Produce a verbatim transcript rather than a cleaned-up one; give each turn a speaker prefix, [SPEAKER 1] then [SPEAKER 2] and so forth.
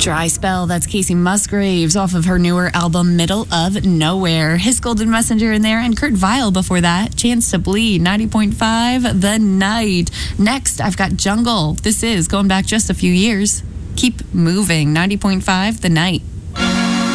[SPEAKER 1] Dry Spell, that's Casey Musgraves off of her newer album, Middle of Nowhere. His Golden Messenger in there, and Kurt Vile before that. Chance to Bleed, ninety point five, The Night. Next, I've got Jungle. This is going back just a few years. Keep Moving, ninety point five, The Night.